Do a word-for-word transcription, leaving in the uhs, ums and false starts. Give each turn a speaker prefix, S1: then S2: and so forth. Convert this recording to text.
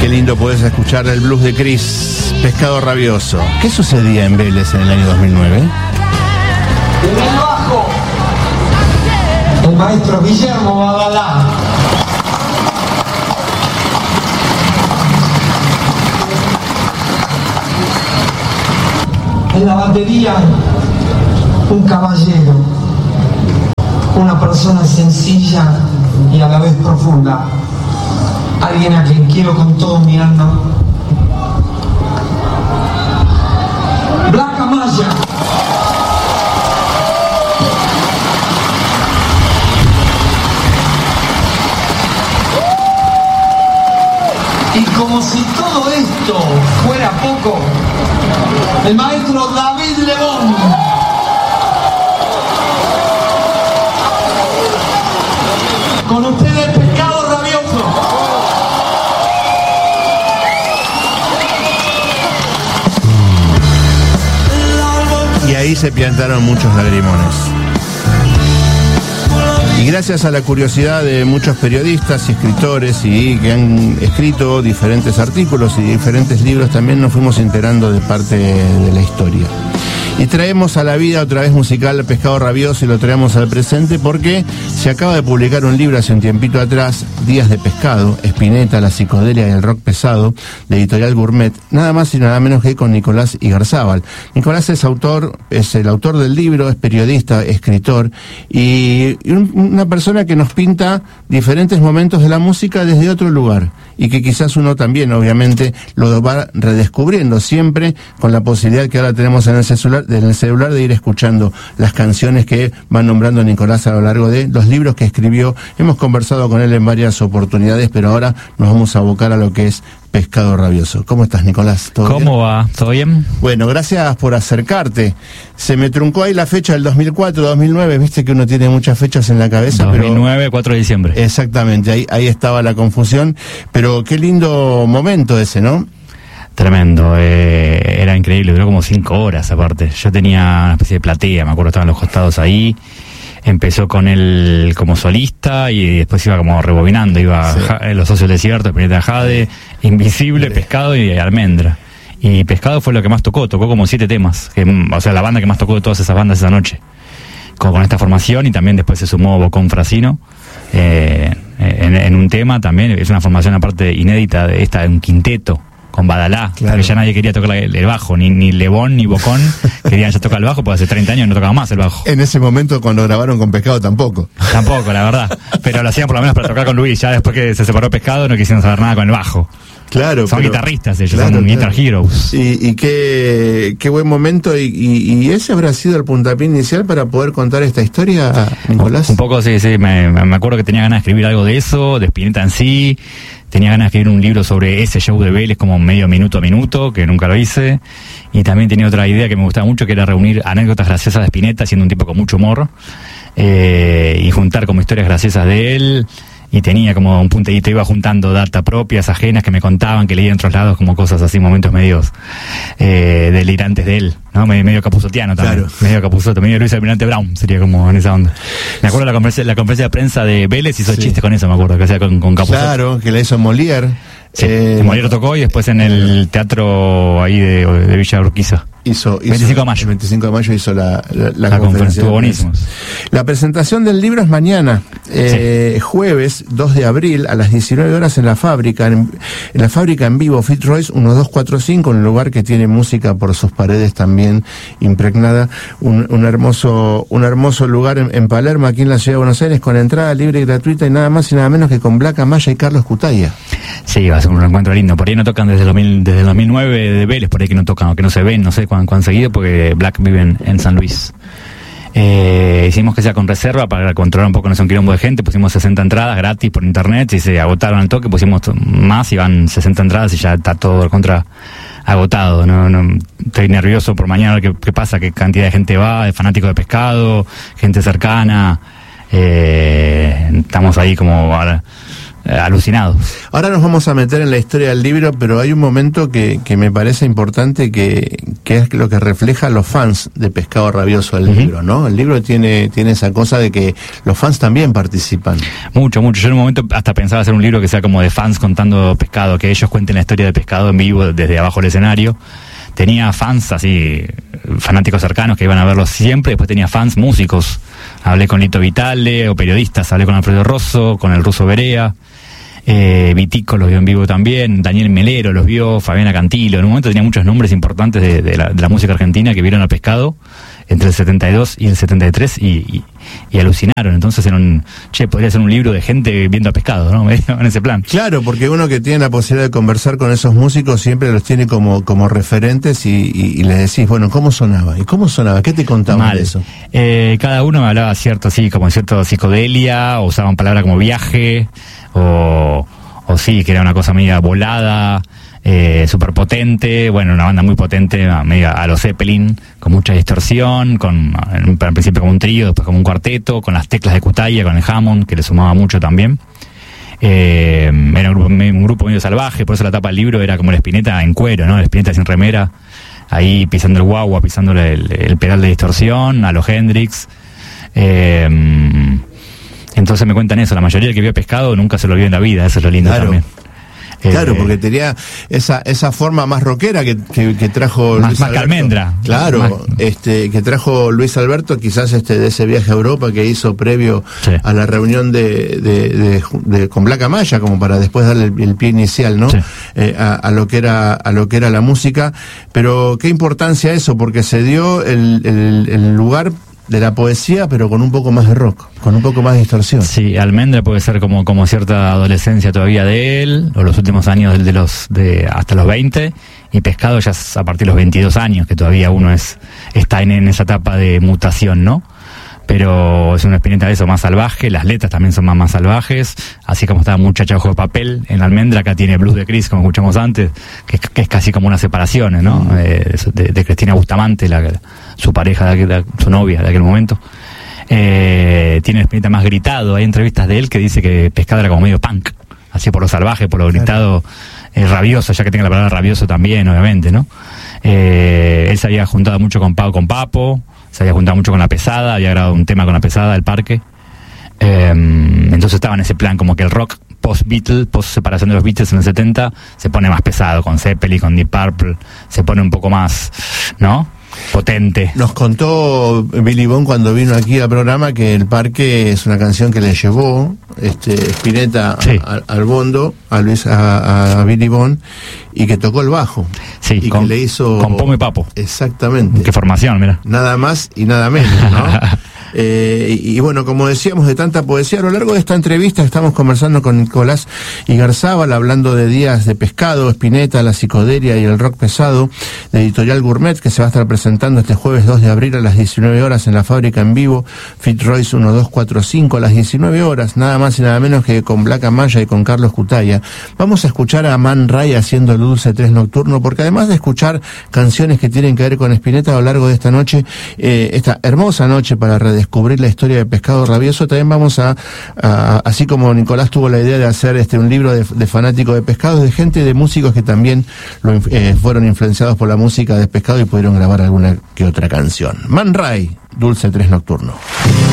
S1: lindo podés escuchar el blues de Chris, Pescado Rabioso. ¿Qué sucedía en Vélez en el año dos mil nueve?
S2: En el bajo, el maestro Guillermo Badalá. En la batería, un caballero, una persona sencilla y a la vez profunda, alguien a quien quiero con todo mi alma. Black Amaya. Y como si todo esto fuera poco, el maestro David Lebón. Con ustedes, Pescado Rabioso.
S1: Y ahí se piantaron muchos lagrimones. Y gracias a la curiosidad de muchos periodistas y escritores y que han escrito diferentes artículos y diferentes libros, también nos fuimos enterando de parte de la historia. Y traemos a la vida otra vez musical Pescado Rabioso y lo traemos al presente porque se acaba de publicar un libro hace un tiempito atrás, Días de Pescado, Spinetta, la psicodelia y el rock pesado, de Editorial Gourmet, nada más y nada menos que con Nicolás Igarzábal. Nicolás es autor, es el autor del libro, es periodista, escritor y un, una persona que nos pinta diferentes momentos de la música desde otro lugar y que quizás uno también, obviamente, lo va redescubriendo siempre con la posibilidad que ahora tenemos en el celular, en el celular de ir escuchando las canciones que va nombrando Nicolás a lo largo de los libros que escribió. Hemos conversado con él en varias oportunidades, pero ahora nos vamos a abocar a lo que es Pescado Rabioso. ¿Cómo estás, Nicolás?
S3: ¿Todo ¿Cómo bien? va? ¿Todo bien?
S1: Bueno, gracias por acercarte. Se me truncó ahí la fecha del dos mil cuatro, dos mil nueve, viste que uno tiene muchas fechas en la cabeza.
S3: dos mil nueve,
S1: pero...
S3: cuatro de diciembre.
S1: Exactamente, ahí, ahí estaba la confusión, pero qué lindo momento ese, ¿no?
S3: Tremendo, eh, era increíble, duró como cinco horas aparte. Yo tenía una especie de platea, me acuerdo, estaban los costados ahí. Empezó con él como solista y después iba como rebobinando, iba sí. ja, Los Socios del Desierto, Spinetta Jade, Invisible, sí. Pescado y Almendra. Y Pescado fue lo que más tocó, tocó como siete temas, que, o sea, la banda que más tocó de todas esas bandas esa noche, con, con esta formación, y también después se sumó Bocón Frasino, eh, en, en un tema también, es una formación aparte inédita, de esta de un quinteto, con Badalá, claro. Porque ya nadie quería tocar el, el bajo, ni, ni Lebón ni Bocón querían ya tocar el bajo, porque hace treinta años no tocaba más el bajo.
S1: En ese momento cuando grabaron con Pescado tampoco.
S3: Tampoco, la verdad, pero lo hacían por lo menos para tocar con Luis, ya después que se separó Pescado no quisieron saber nada con el bajo.
S1: Claro,
S3: son
S1: pero,
S3: guitarristas ellos,
S1: claro,
S3: son
S1: claro.
S3: Guitar Heroes.
S1: Y, y qué, qué buen momento, y, y, y ese habrá sido el puntapié inicial para poder contar esta historia, Nicolás.
S3: Un poco, sí, sí, me, me acuerdo que tenía ganas de escribir algo de eso, de Spinetta en sí, tenía ganas de escribir un libro sobre ese show de Vélez como medio minuto a minuto, que nunca lo hice, y también tenía otra idea que me gustaba mucho, que era reunir anécdotas graciosas de Spinetta, siendo un tipo con mucho humor, eh, y juntar como historias graciosas de él. Y tenía como un punteíto, iba juntando data propias, ajenas, que me contaban, que leía en otros lados, como cosas así, momentos medios eh, delirantes de él, ¿no? Medio, medio capuzotiano también, claro. Medio capuzoto, medio Luis Almirante Brown, sería como en esa onda. Me acuerdo la conferencia, la conferencia de prensa de Vélez, hizo sí. chistes con eso, me acuerdo, que hacía con, con Capuzoto.
S1: Claro, que la hizo Molière.
S3: Sí,
S1: eh,
S3: Molière tocó y después en el teatro ahí de, de Villa Urquiza.
S1: Hizo, hizo
S3: veinticinco de mayo.
S1: El veinticinco de mayo hizo la, la, la,
S3: la
S1: conferencia.
S3: Estuvo buenísimo.
S1: La presentación del libro es mañana, eh, sí. jueves dos de abril a las diecinueve horas en la fábrica, en, en la fábrica en vivo, Fitzroy uno dos cuatro cinco, un lugar que tiene música por sus paredes también impregnada, un, un hermoso, un hermoso lugar en, en Palermo, aquí en la ciudad de Buenos Aires, con entrada libre y gratuita y nada más y nada menos que con Black Amaya y Carlos Cutaya.
S3: Sí, va a ser un encuentro lindo. Por ahí no tocan desde el, dos mil, desde el dos mil nueve de Vélez, por ahí que no tocan, o que no se ven, no sé cuán, cuán seguido, porque Black vive en, en San Luis. Eh, hicimos que sea con reserva para controlar un poco, no sé, un quilombo de gente. Pusimos sesenta entradas gratis por internet y se agotaron al toque. Pusimos más y van sesenta entradas y ya está todo al contra agotado. No, no, estoy nervioso por mañana, qué, qué pasa, qué cantidad de gente va, de fanáticos de Pescado, gente cercana. Eh, estamos ahí como ahora, eh, alucinados.
S1: Ahora nos vamos a meter en la historia del libro, pero hay un momento que, que me parece importante, que, que es lo que refleja los fans de Pescado Rabioso del uh-huh. libro, ¿no? El libro tiene, tiene esa cosa de que los fans también participan.
S3: Mucho, mucho. Yo en un momento hasta pensaba hacer un libro que sea como de fans contando Pescado, que ellos cuenten la historia de Pescado en vivo desde abajo del escenario. Tenía fans así, fanáticos cercanos que iban a verlos siempre. Después tenía fans músicos. Hablé con Lito Vitale, o periodistas. Hablé con Alfredo Rosso, con el ruso Berea. Eh, Vitico los vio en vivo también. Daniel Melero los vio. Fabiana Cantilo. En un momento tenía muchos nombres importantes de, de, la, de la música argentina que vieron a Pescado entre el setenta y dos y el setenta y tres y, y, y alucinaron. Entonces era un, che, podría ser un libro de gente viendo a Pescado, ¿no? En ese plan.
S1: Claro, porque uno que tiene la posibilidad de conversar con esos músicos siempre los tiene como, como referentes y, y, y les decís, bueno, ¿cómo sonaba? ¿Y cómo sonaba? ¿Qué te contaban
S3: Mal.
S1: de eso?
S3: Eh, cada uno me hablaba cierto, así, como cierto psicodelia, o usaban palabras como viaje, o, o sí, que era una cosa media volada, Eh, súper potente, bueno, una banda muy potente, media a los Zeppelin, con mucha distorsión, con en, al principio como un trío, después como un cuarteto, con las teclas de Cutaya, con el Hammond, que le sumaba mucho también. Eh, era un grupo, un grupo medio salvaje, por eso la tapa del libro era como el Spinetta en cuero, ¿no? El Spinetta sin remera, ahí pisando el guagua, pisando el, el pedal de distorsión, a los Hendrix. Eh, entonces me cuentan eso, la mayoría del que vio Pescado nunca se lo vio en la vida, eso es lo lindo
S1: claro.
S3: también.
S1: Claro,
S3: eh, porque
S1: tenía esa esa forma más rockera que, que, que trajo
S3: más,
S1: Luis
S3: más
S1: Alberto.
S3: Almendra.
S1: Claro,
S3: más,
S1: este que trajo Luis Alberto, quizás este de ese viaje a Europa que hizo previo sí. a la reunión de, de, de, de con Black Amaya, como para después darle el, el pie inicial, ¿no? Sí. Eh, a, a lo que era a lo que era la música. Pero qué importancia eso, porque se dio el, el, el lugar de la poesía, pero con un poco más de rock, con un poco más de distorsión.
S3: Sí, Almendra puede ser como, como cierta adolescencia todavía de él, o los últimos años de los de hasta los veinte, y Pescado ya es a partir de los veintidós años, que todavía uno es está en, en esa etapa de mutación, ¿no? Pero es una experiencia de eso más salvaje, las letras también son más, más salvajes, así como estaba Muchacha Ojo de Papel en Almendra, acá tiene Blues de Cris, como escuchamos antes, que es, que es casi como una separación, ¿no? Mm. Eh, de, de Cristina Bustamante, la, su pareja, de, de, su novia de aquel momento. Eh, tiene una experiencia más gritado, hay entrevistas de él que dice que Pescado era como medio punk, así por lo salvaje, por lo gritado, eh, rabioso, ya que tenga la palabra rabioso también, obviamente, ¿no? Eh, él se había juntado mucho con Pau, con Papo, se había juntado mucho con La Pesada, había grabado un tema con La Pesada, El Parque. Eh, entonces estaba en ese plan, como que el rock post-Beatles, post-separación de los Beatles en el setenta, se pone más pesado, con Zeppelin, con Deep Purple, se pone un poco más, ¿no? Potente.
S1: Nos contó Billy Bond cuando vino aquí al programa que El Parque es una canción que le llevó este Spinetta sí. a, a, al bondo, a Luis, a, a Billy Bond, y que tocó el bajo.
S3: Sí,
S1: y
S3: con,
S1: que le hizo
S3: con Pomo y Papo.
S1: Exactamente.
S3: Qué formación, mira.
S1: Nada más y nada menos, ¿no? Eh, y, y bueno, como decíamos, de tanta poesía, a lo largo de esta entrevista estamos conversando con Nicolás Igarzábal, hablando de Días de Pescado, Spinetta, la psicodelia y el rock pesado, de Editorial Gourmet, que se va a estar presentando este jueves dos de abril a las diecinueve horas en la Fábrica en Vivo, Fitzroy uno dos cuatro cinco a las diecinueve horas, nada más y nada menos que con Black Amaya y con Carlos Cutaya. Vamos a escuchar a Man Ray haciendo el Dulce tres Nocturno, porque además de escuchar canciones que tienen que ver con Spinetta a lo largo de esta noche, eh, esta hermosa noche para redescubrir la historia de Pescado Rabioso, también vamos a, a, así como Nicolás tuvo la idea de hacer este un libro de, de fanáticos de Pescado, de gente, de músicos que también lo, eh, fueron influenciados por la música de Pescado y pudieron grabar alguna que otra canción. Man Ray, Dulce tres Nocturno.